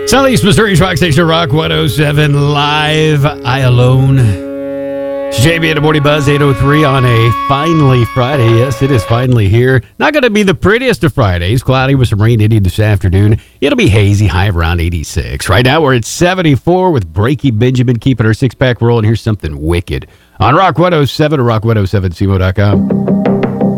Southeast Missouri's Rock Station, Rock 107 live. I Alone. It's JB and the Morning Buzz, 8:03 on a finally Friday. Yes, it is finally here. Not going to be the prettiest of Fridays. Cloudy with some rain hitting this afternoon. It'll be hazy, high of around 86. Right now we're at 74 with Breaky Benjamin keeping her six-pack rolling. Here's something wicked on Rock 107 or rock107cmo.com.